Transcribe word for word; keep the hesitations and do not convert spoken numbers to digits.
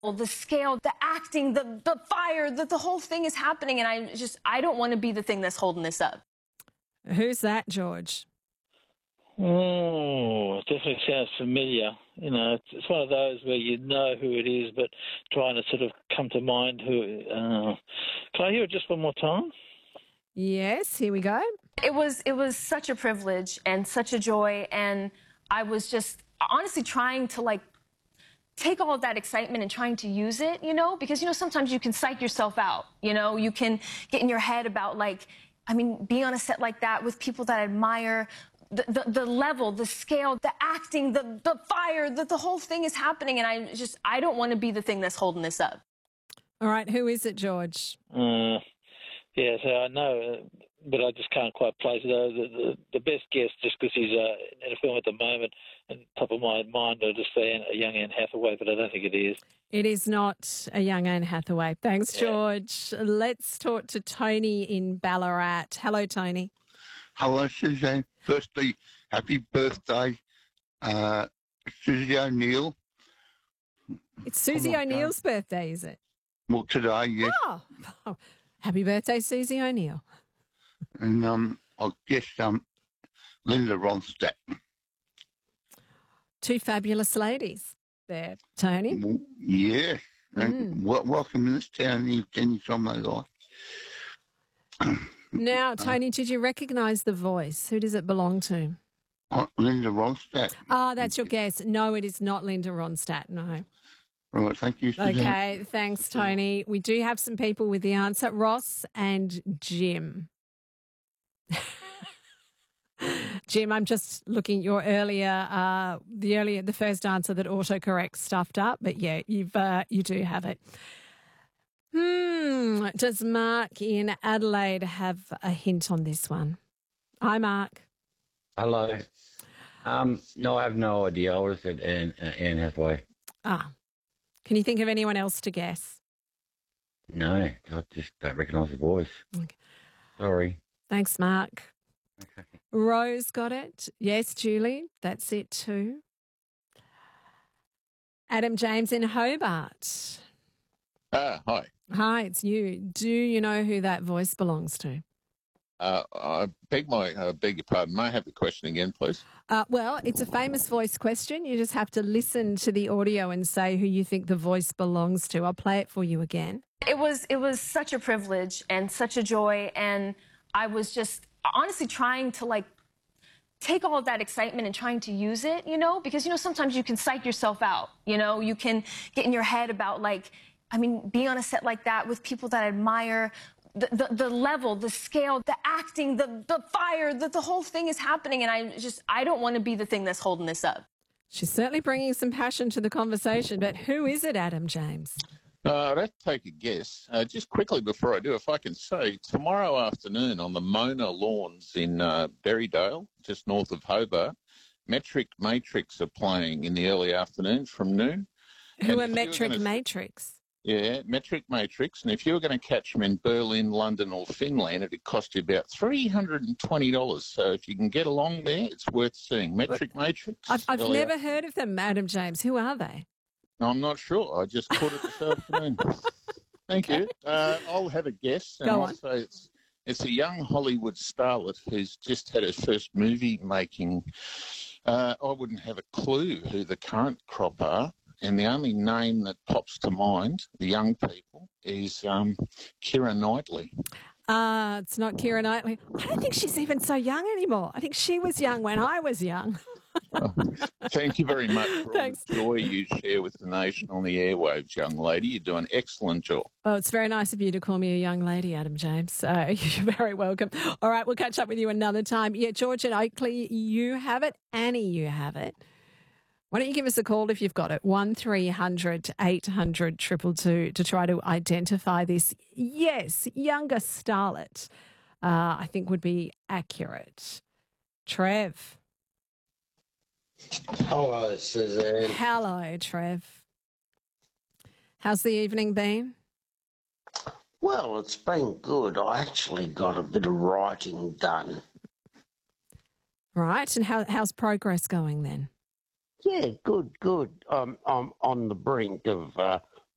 the scale, the acting, the, the fire, the, the whole thing is happening. And I just, I don't want to be the thing that's holding this up. Who's that, George? Oh, it definitely sounds familiar. You know, it's, it's one of those where you know who it is, but trying to sort of come to mind who. Uh, can I hear it just one more time? Yes, here we go. It was, it was such a privilege and such a joy. And I was just honestly trying to like take all of that excitement and trying to use it, you know, because, you know, sometimes you can psych yourself out, you know, you can get in your head about like, I mean, being on a set like that with people that I admire, the, the, the level, the scale, the acting, the, the fire, the, the whole thing is happening. And I just, I don't want to be the thing that's holding this up. All right. Who is it, George? Uh, yeah, so I know, uh, but I just can't quite place it. Uh, the, the, the best guess, just because he's uh, in a film at the moment, and top of my mind, I just say a young Anne Hathaway, but I don't think it is. It is not a young Anne Hathaway. Thanks, Yeah. George. Let's talk to Tony in Ballarat. Hello, Tony. Hello, Suzanne. Firstly, happy birthday, uh, Susie O'Neill. It's Susie Oh, my O'Neill's birthday, is it? Well, today, yes. Oh, oh, happy birthday, Susie O'Neill. And um, I guess um, Linda Ronstadt. Two fabulous ladies there, Tony. Well, yeah. And Mm. wel- welcome to this town any, any time they like. Now, Tony, did you recognise the voice? Who does it belong to? Uh, Linda Ronstadt. Ah, that's your guess. No, it is not Linda Ronstadt, no. Right, thank you, Suzanne. Okay, thanks, Tony. We do have some people with the answer. Ross and Jim. Jim, I'm just looking at your earlier, uh, the earlier, the first answer that autocorrect stuffed up, but yeah, you've uh, you do have it. Hmm. Does Mark in Adelaide have a hint on this one? Hi, Mark. Hello. Um, no, I have no idea. I would have said Anne, uh, Anne Hathaway. Ah, can you think of anyone else to guess? No, I just don't recognise the voice. Okay. Sorry. Thanks, Mark. Okay. Rose got it. Yes, Julie, that's it too. Adam James in Hobart. Ah, hi. Hi, it's you. Do you know who that voice belongs to? Uh, I beg my uh, beg your pardon. May I have the question again, please? Uh, well, it's a famous voice question. You just have to listen to the audio and say who you think the voice belongs to. I'll play it for you again. It was, it was such a privilege and such a joy. And I was just honestly trying to like take all of that excitement and trying to use it, you know, because, you know, sometimes you can psych yourself out, you know, you can get in your head about like, I mean, being on a set like that with people that I admire, the, the, the level, the scale, the acting, the, the fire, the, the whole thing is happening. And I just, I don't want to be the thing that's holding this up. She's certainly bringing some passion to the conversation, but who is it, Adam James? Uh, I'd have to take a guess. Uh, just quickly before I do, if I can say, tomorrow afternoon on the Mona Lawns in uh, Berrydale, just north of Hobart, Metric Matrix are playing in the early afternoon from noon. Who And are if you were Metric gonna- Matrix? Yeah, Metric Matrix. And if you were going to catch them in Berlin, London or Finland, it'd cost you about three hundred twenty dollars. So if you can get along there, it's worth seeing. Metric Matrix. I've, I've early never afternoon. heard of them, Adam James. Who are they? I'm not sure. I just caught it this afternoon. Thank you. Uh, I'll have a guess. And Go I'll on. say it's, it's a young Hollywood starlet who's just had her first movie making. Uh, I wouldn't have a clue who the current crop are. And the only name that pops to mind, the young people, is um, Keira Knightley. Uh, it's not Keira Knightley. I don't think she's even so young anymore. I think she was young when I was young. Oh, thank you very much for all Thanks. the joy you share with the nation on the airwaves, young lady. You do an excellent job. Well, it's very nice of you to call me a young lady, Adam James. Uh, you're very welcome. All right, we'll catch up with you another time. Yeah, George and Oakley, you have it. Annie, you have it. Why don't you give us a call if you've got it? one three hundred eight hundred two two two to try to identify this, yes, younger starlet, uh, I think would be accurate. Trev. Hello, Suzanne. Hello, Trev. How's the evening been? Well, it's been good. I actually got a bit of writing done. Right, and how, how's progress going then? Yeah, good, good. Um, I'm on the brink of uh,